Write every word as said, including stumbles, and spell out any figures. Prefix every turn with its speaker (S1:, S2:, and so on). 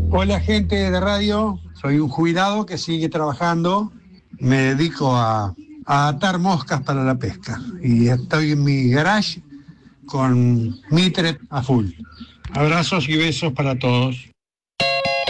S1: Hola gente de radio, soy un jubilado que sigue trabajando, me dedico a, a atar moscas para la pesca y estoy en mi garage con Mitre a full. Abrazos y besos para todos.